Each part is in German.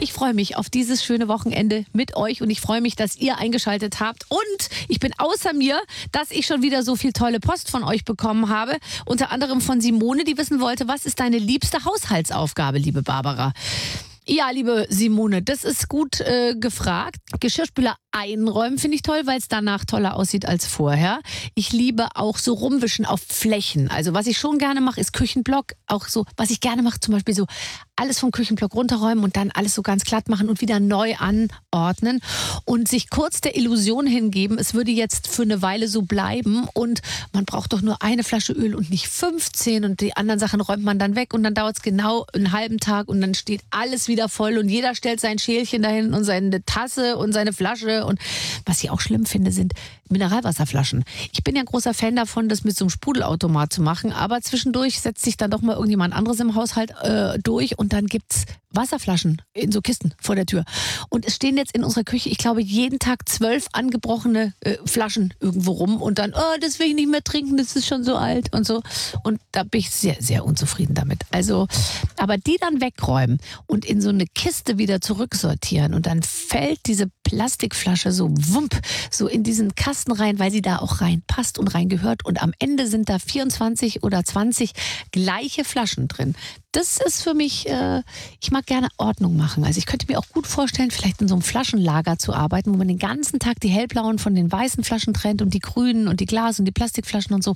Ich freue mich auf dieses schöne Wochenende mit euch und ich freue mich, dass ihr eingeschaltet habt. Und ich bin außer mir, dass ich schon wieder so viel tolle Post von euch bekommen habe. Unter anderem von Simone, die wissen wollte, was ist deine liebste Haushaltsaufgabe, liebe Barbara? Ja, liebe Simone, das ist gut gefragt. Geschirrspüler einräumen finde ich toll, weil es danach toller aussieht als vorher. Ich liebe auch so rumwischen auf Flächen. Also was ich schon gerne mache, ist Küchenblock. Auch so, was ich gerne mache, zum Beispiel so alles vom Küchenblock runterräumen und dann alles so ganz glatt machen und wieder neu anordnen. Und sich kurz der Illusion hingeben, es würde jetzt für eine Weile so bleiben und man braucht doch nur eine Flasche Öl und nicht 15 und die anderen Sachen räumt man dann weg und dann dauert es genau einen halben Tag und dann steht alles wieder voll und jeder stellt sein Schälchen dahin und seine Tasse und seine Flasche. Und was ich auch schlimm finde, sind Mineralwasserflaschen. Ich bin ja ein großer Fan davon, das mit so einem Sprudelautomat zu machen, aber zwischendurch setzt sich dann doch mal irgendjemand anderes im Haushalt durch und dann gibt's Wasserflaschen in so Kisten vor der Tür. Und es stehen jetzt in unserer Küche, ich glaube, jeden Tag 12 angebrochene Flaschen irgendwo rum und dann, oh, das will ich nicht mehr trinken, das ist schon so alt und so. Und da bin ich sehr, sehr unzufrieden damit. Also, aber die dann wegräumen und in so eine Kiste wieder zurücksortieren und dann fällt diese Plastikflasche so wump, so in diesen Kasten rein, weil sie da auch reinpasst und reingehört und am Ende sind da 24 oder 20 gleiche Flaschen drin. Das ist für mich, ich mag gerne Ordnung machen. Also ich könnte mir auch gut vorstellen, vielleicht in so einem Flaschenlager zu arbeiten, wo man den ganzen Tag die hellblauen von den weißen Flaschen trennt und die grünen und die Glas- und die Plastikflaschen und so.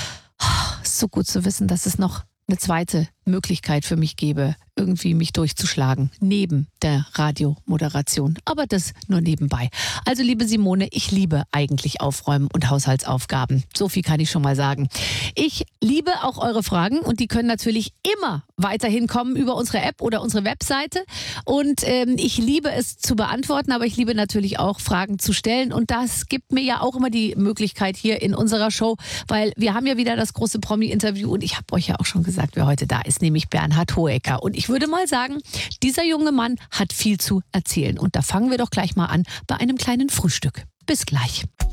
Ist so gut zu wissen, dass es noch eine zweite Möglichkeit für mich gäbe, irgendwie mich durchzuschlagen, neben der Radiomoderation. Aber das nur nebenbei. Also liebe Simone, ich liebe eigentlich Aufräumen und Haushaltsaufgaben. So viel kann ich schon mal sagen. Ich liebe auch eure Fragen und die können natürlich immer weiterhin kommen über unsere App oder unsere Webseite. Und ich liebe es zu beantworten, aber ich liebe natürlich auch Fragen zu stellen. Und das gibt mir ja auch immer die Möglichkeit hier in unserer Show, weil wir haben ja wieder das große Promi-Interview und ich habe euch ja auch schon gesagt, wer heute da ist, nämlich Bernhard Hoëcker. Und ich würde mal sagen, dieser junge Mann hat viel zu erzählen. Und da fangen wir doch gleich mal an bei einem kleinen Frühstück. Bis gleich.